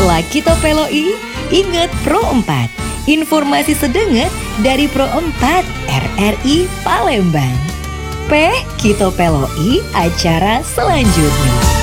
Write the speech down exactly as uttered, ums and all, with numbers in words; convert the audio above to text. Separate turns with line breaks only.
La Kita Peloi, ingat Pro empat. Informasi sedenget dari Pro empat R R I Palembang. P Kita Peloi acara selanjutnya.